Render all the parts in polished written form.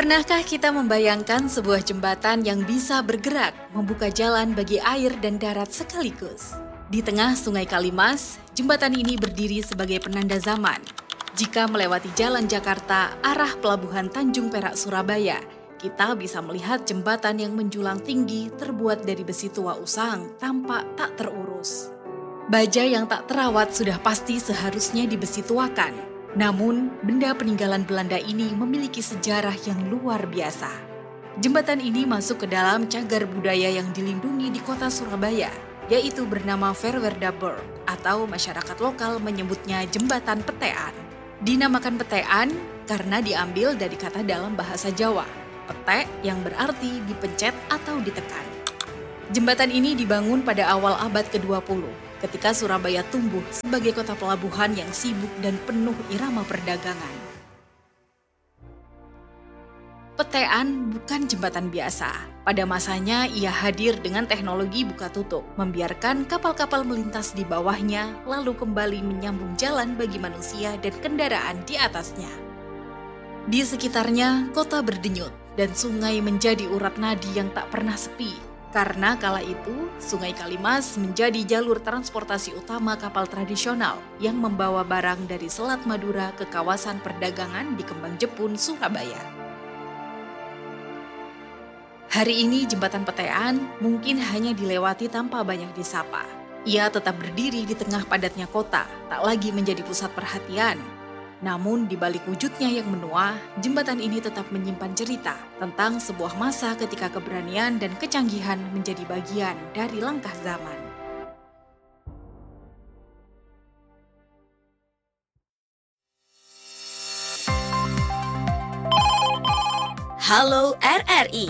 Pernahkah kita membayangkan sebuah jembatan yang bisa bergerak, membuka jalan bagi air dan darat sekaligus? Di tengah Sungai Kalimas, jembatan ini berdiri sebagai penanda zaman. Jika melewati Jalan Jakarta arah Pelabuhan Tanjung Perak, Surabaya, kita bisa melihat jembatan yang menjulang tinggi terbuat dari besi tua usang, tampak tak terurus. Baja yang tak terawat sudah pasti seharusnya dibesi tuakan. Namun, benda peninggalan Belanda ini memiliki sejarah yang luar biasa. Jembatan ini masuk ke dalam cagar budaya yang dilindungi di kota Surabaya, yaitu bernama Verwerdaburg, atau masyarakat lokal menyebutnya Jembatan Petean. Dinamakan Petean karena diambil dari kata dalam bahasa Jawa, pete yang berarti dipencet atau ditekan. Jembatan ini dibangun pada awal abad ke-20, ketika Surabaya tumbuh sebagai kota pelabuhan yang sibuk dan penuh irama perdagangan. Petean bukan jembatan biasa. Pada masanya ia hadir dengan teknologi buka tutup, membiarkan kapal-kapal melintas di bawahnya, lalu kembali menyambung jalan bagi manusia dan kendaraan di atasnya. Di sekitarnya, kota berdenyut, dan sungai menjadi urat nadi yang tak pernah sepi. Karena kala itu, Sungai Kalimas menjadi jalur transportasi utama kapal tradisional yang membawa barang dari Selat Madura ke kawasan perdagangan di Kembang Jepun, Surabaya. Hari ini Jembatan Petean mungkin hanya dilewati tanpa banyak disapa. Ia tetap berdiri di tengah padatnya kota, tak lagi menjadi pusat perhatian. Namun di balik wujudnya yang menua, jembatan ini tetap menyimpan cerita tentang sebuah masa ketika keberanian dan kecanggihan menjadi bagian dari langkah zaman. Halo RRI.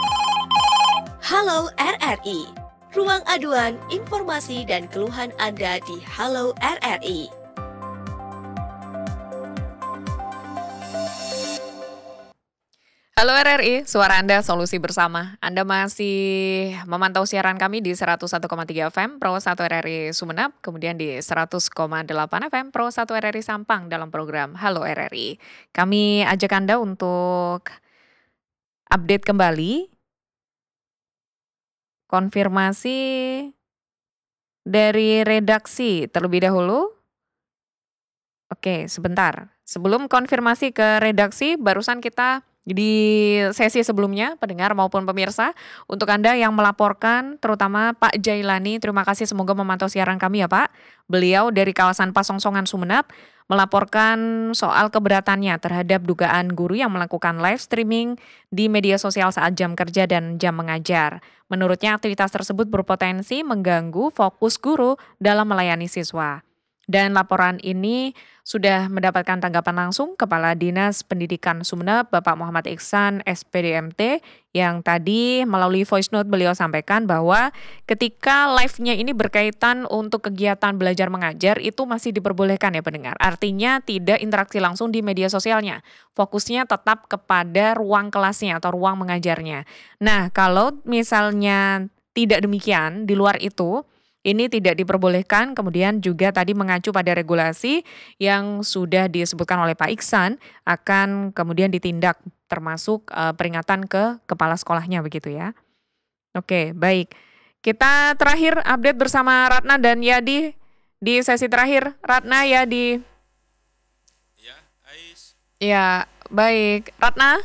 Halo RRI. Ruang aduan, informasi dan keluhan Anda di Halo RRI. Halo RRI, suara Anda solusi bersama. Anda masih memantau siaran kami di 101,3 FM Pro 1 RRI Sumeneb, kemudian di 100,8 FM Pro 1 RRI Sampang dalam program Halo RRI. Kami ajak Anda untuk update kembali konfirmasi dari redaksi terlebih dahulu. Oke, sebentar. Sebelum konfirmasi ke redaksi, barusan kita di sesi sebelumnya, pendengar maupun pemirsa, untuk Anda yang melaporkan, terutama Pak Jailani, terima kasih semoga memantau siaran kami ya Pak. Beliau dari kawasan Pasongsongan Sumeneb melaporkan soal keberatannya terhadap dugaan guru yang melakukan live streaming di media sosial saat jam kerja dan jam mengajar. Menurutnya aktivitas tersebut berpotensi mengganggu fokus guru dalam melayani siswa. Dan laporan ini sudah mendapatkan tanggapan langsung Kepala Dinas Pendidikan Sumeneb, Bapak Muhammad Iksan, SPDMT, yang tadi melalui voice note beliau sampaikan bahwa ketika live-nya ini berkaitan untuk kegiatan belajar mengajar itu masih diperbolehkan ya pendengar. Artinya tidak interaksi langsung di media sosialnya. Fokusnya tetap kepada ruang kelasnya atau ruang mengajarnya. Nah, kalau misalnya tidak demikian, di luar itu, ini tidak diperbolehkan, kemudian juga tadi mengacu pada regulasi yang sudah disebutkan oleh Pak Iksan akan kemudian ditindak termasuk peringatan ke kepala sekolahnya begitu ya. Oke, baik. Kita terakhir update bersama Ratna dan Yadi di sesi terakhir. Ratna, Yadi. Ya, Ais. Ya, baik. Ratna,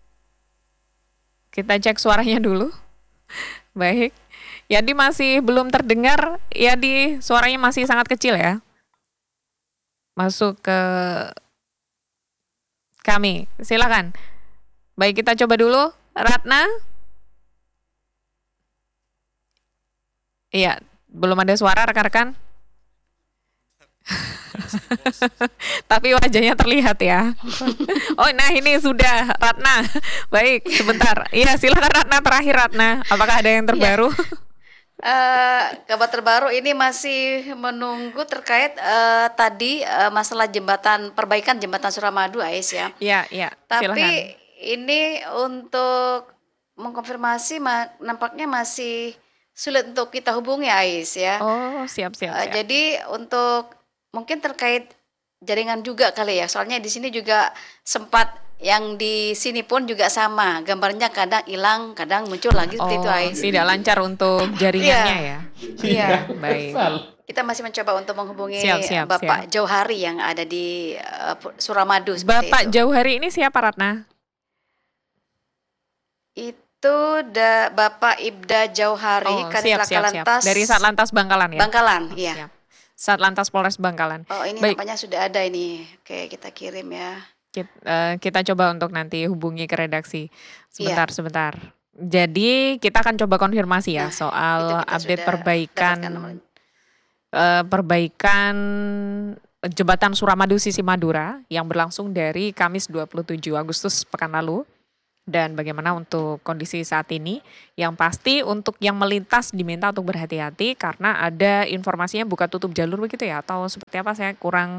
kita cek suaranya dulu. Baik. Yadi masih belum terdengar, Yadi suaranya masih sangat kecil ya. Masuk ke kami, silakan. Baik, kita coba dulu, Ratna. Iya, belum ada suara rekan-rekan. Tapi wajahnya terlihat ya. Oh, nah ini sudah Ratna. Baik, sebentar. Iya, silakan Ratna, terakhir Ratna. Apakah ada yang terbaru? Kabar terbaru ini masih menunggu terkait tadi masalah perbaikan jembatan Suramadu, Ais ya. Iya, iya. Tapi Silakan. ini untuk mengkonfirmasi nampaknya masih sulit untuk kita hubungi, Ais ya. Oh, siap. Jadi untuk mungkin terkait jaringan juga kali ya. Soalnya di sini juga sempat yang di sini pun juga sama, gambarnya kadang hilang, kadang muncul lagi seperti itu Oh, Ais. tidak lancar untuk jaringannya Iya. ya. Iya. Baik. Kita masih mencoba untuk menghubungi Siap. Bapak Jauhari yang ada di Suramadu seperti Bapak itu. Jauhari ini siapa, Ratna? Itu Bapak Ibda Jauhari, Oh, Kanit siap. Lantas Dari Satlantas Bangkalan ya? Bangkalan, iya. Siap. Satlantas Polres Bangkalan. Oh, ini Baik. nampaknya sudah ada ini. Oke, kita kirim ya. Kita coba untuk nanti hubungi ke redaksi. Iya. Sebentar. Jadi kita akan coba konfirmasi ya Nah, soal itu kita update sudah perbaikan dapatkan nomor. perbaikan jembatan Suramadu sisi Madura yang berlangsung dari Kamis 27 Agustus pekan lalu. Dan bagaimana untuk kondisi saat ini? Yang pasti untuk yang melintas diminta untuk berhati-hati karena ada informasinya buka tutup jalur begitu ya, atau seperti apa, saya kurang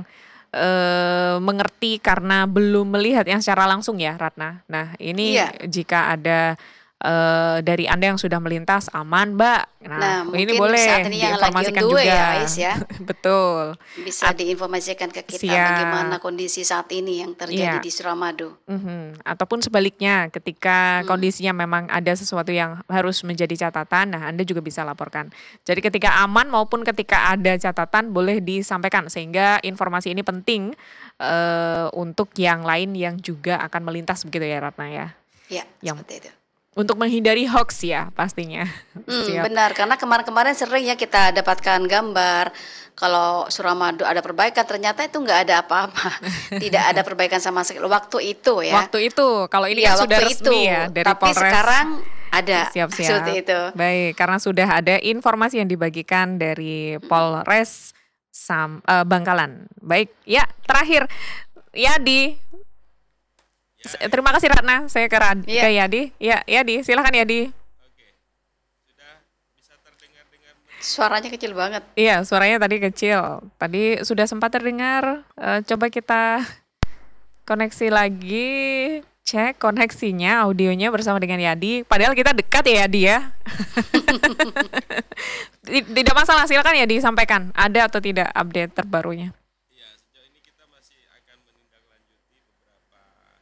mengerti karena belum melihat yang secara langsung ya, Ratna. Nah, ini Iya. jika ada dari Anda yang sudah melintas aman, Mbak. Nah, ini mungkin boleh saat ini yang lagi on diinformasikan the way juga. ya, Ais ya. Betul. Bisa diinformasikan ke kita Siap. bagaimana kondisi saat ini yang terjadi Iya. di Suramadu. Ataupun sebaliknya ketika kondisinya memang ada sesuatu yang harus menjadi catatan, nah Anda juga bisa laporkan. Jadi ketika aman maupun ketika ada catatan boleh disampaikan sehingga informasi ini penting untuk yang lain yang juga akan melintas begitu ya, Ratna ya. Ya, Yang- seperti itu. Untuk menghindari hoax ya pastinya. Siap. Benar, karena kemarin-kemarin sering ya kita dapatkan gambar kalau Suramadu ada perbaikan, ternyata itu nggak ada apa-apa. Tidak ada perbaikan sama sekali waktu itu ya. Waktu itu kalau ini Iya, kan sudah waktu resmi itu. ya dari Tapi Polres. sekarang ada Siap. seperti itu. Baik, karena sudah ada informasi yang dibagikan dari Polres Bangkalan. Baik, ya terakhir Yadi. Terima kasih Ratna. Saya ke Iya. ke Yadi. Ya, Yadi, silakan Yadi. Oke, sudah bisa terdengar dengan Suaranya kecil banget. Iya, suaranya tadi kecil. Tadi sudah sempat terdengar. Coba kita koneksi lagi. Cek koneksinya, audionya bersama dengan Yadi. Padahal kita dekat ya Yadi ya. Tidak masalah, silakan Yadi sampaikan. Ada atau tidak update terbarunya? ya sejauh ini kita masih akan menindaklanjuti beberapa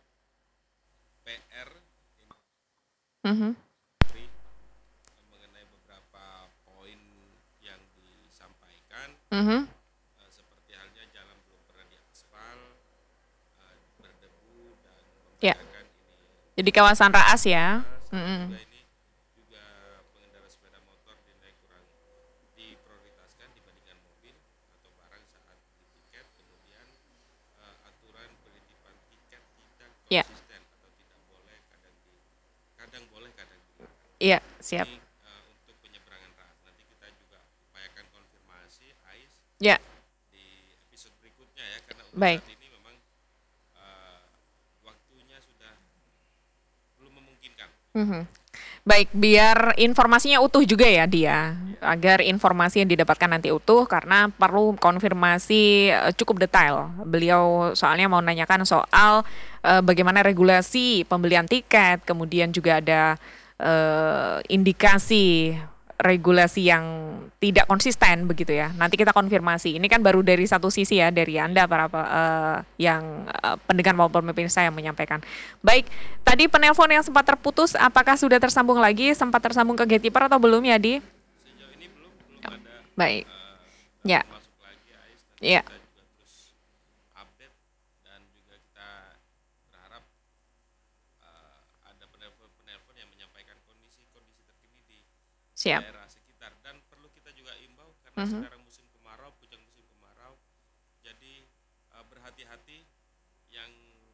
PR Mhm. mengenai beberapa poin yang disampaikan. Mhm. Seperti halnya jalan belum pernah diaspal, berdebu dan Ya. membahayakan ini. Jadi kawasan Raas ya. Juga ini juga pengendara sepeda motor dinilai kurang diprioritaskan dibandingkan mobil atau barang saat beli tiket. Kemudian aturan penitipan tiket tidak Ya. konsisten atau tidak boleh, kadang boleh kadang tidak. Iya, siap. Ini untuk penyeberangan Raas. Nanti kita juga upayakan konfirmasi Ais Ya, di episode berikutnya ya, karena untuk Baik. saat ini memang waktunya sudah belum memungkinkan. Mhm. Baik, biar informasinya utuh juga ya dia, agar informasi yang didapatkan nanti utuh karena perlu konfirmasi cukup detail. Beliau soalnya mau nanyakan soal bagaimana regulasi pembelian tiket, kemudian juga ada indikasi regulasi yang tidak konsisten begitu ya. Nanti kita konfirmasi. Ini kan baru dari satu sisi ya, dari Anda para yang pendengar maupun pemirsa yang menyampaikan. Baik, tadi penelpon yang sempat terputus, apakah sudah tersambung lagi? Sempat tersambung ke gatekeeper atau belum ya, Di? Sejauh ini belum ada Baik. Ya. masuk lagi Ais. Nanti Ya. kita juga terus update dan juga kita berharap ada penelpon yang menyampaikan kondisi terkini di Siap. daerah sekitar. Dan perlu kita juga imbau karena sekarang musim kemarau, puncak musim kemarau, jadi berhati-hati yang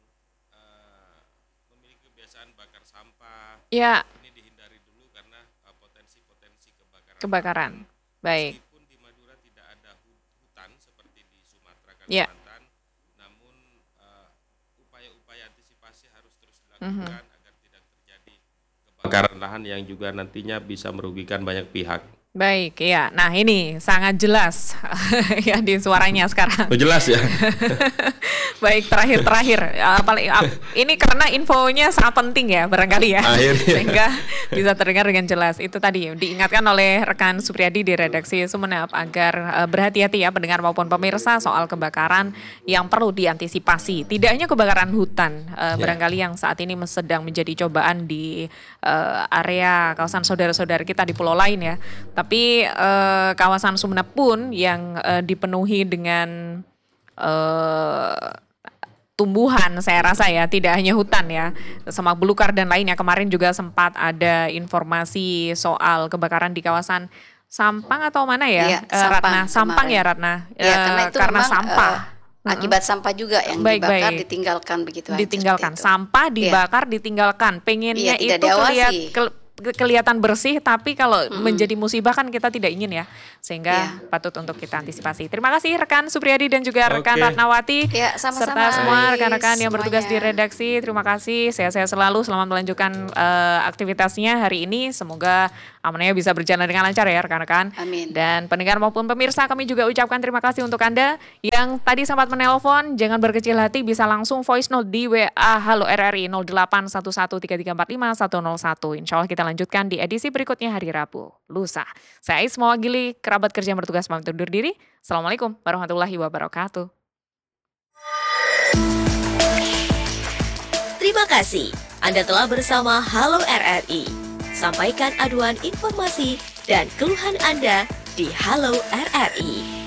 memiliki kebiasaan bakar sampah. Ya, Ini dihindari dulu karena potensi-potensi kebakaran. kebakaran. Baik. Meskipun di Madura tidak ada hutan seperti di Sumatera, Ya. Kalimantan, namun upaya-upaya antisipasi harus terus dilakukan agar tidak terjadi kebakaran lahan yang juga nantinya bisa merugikan banyak pihak. Baik, ya. Nah, ini sangat jelas ya di suaranya sekarang. Oh, jelas ya. Baik, terakhir. Ini karena infonya sangat penting ya, barangkali ya. Akhirnya. Sehingga bisa terdengar dengan jelas. Itu tadi diingatkan oleh rekan Supriyadi di redaksi Sumenep agar berhati-hati ya pendengar maupun pemirsa soal kebakaran yang perlu diantisipasi. Tidak hanya kebakaran hutan, barangkali yang saat ini sedang menjadi cobaan di area kawasan saudara-saudara kita di pulau lain ya. Tapi kawasan Sumenep pun yang dipenuhi dengan tumbuhan, saya rasa ya, tidak hanya hutan ya, semak belukar dan lainnya. Kemarin juga sempat ada informasi soal kebakaran di kawasan Sampang atau mana ya, Iya, Sampang Sampang kemarin. ya Ratna, Ya, karena itu karena memang, sampah. Akibat sampah juga yang Baik, dibakar baik. ditinggalkan begitu aja. Ditinggalkan, seperti itu. sampah dibakar ditinggalkan, pengennya Iya, tidak itu diawasi. kelihatan bersih, tapi kalau menjadi musibah kan kita tidak ingin ya, sehingga Iya. patut untuk kita antisipasi. Terima kasih rekan Supriyadi dan juga rekan Oke. Ratnawati, Ya, sama-sama. serta semua Baik, rekan-rekan yang bertugas di semuanya. redaksi. Terima kasih, sehat-sehat selalu, selamat melanjutkan aktivitasnya hari ini. Semoga amannya bisa berjalan dengan lancar ya rekan-rekan. Amin. Dan pendengar maupun pemirsa, kami juga ucapkan terima kasih untuk Anda yang tadi sempat menelpon. Jangan berkecil hati, bisa langsung voice note di WA Halo RRI 08113345 Insya Allah kita lanjutkan di edisi berikutnya hari Rabu, lusa. Saya Ais Mawagili, kerabat kerja yang bertugas pamit undur diri. Assalamualaikum warahmatullahi wabarakatuh. Terima kasih Anda telah bersama Halo RRI. Sampaikan aduan informasi dan keluhan Anda di Halo RRI.